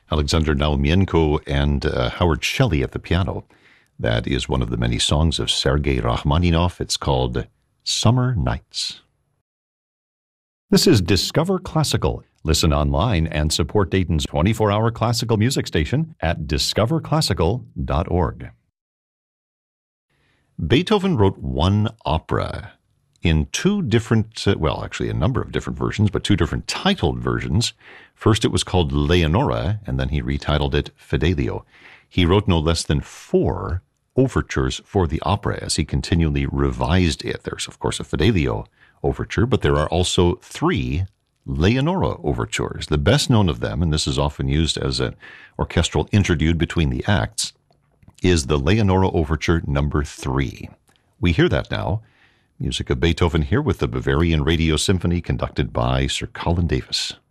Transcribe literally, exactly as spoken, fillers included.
Alexander Naumienko and uh, Howard Shelley at the piano. That is one of the many songs of Sergei Rachmaninoff. It's called Summer Nights. This is Discover Classical. Listen online and support Dayton's twenty-four hour classical music station at discover classical dot org. Beethoven wrote one opera in two different, uh, well, actually a number of different versions, but two different titled versions. First it was called Leonora, and then he retitled it Fidelio. He wrote no less than four overtures for the opera as he continually revised it. There's, of course, a Fidelio overture, but there are also three Leonora overtures. The best known of them, and this is often used as an orchestral interlude between the acts, is the Leonora Overture number three. We hear that now. Music of Beethoven here with the Bavarian Radio Symphony conducted by Sir Colin Davis.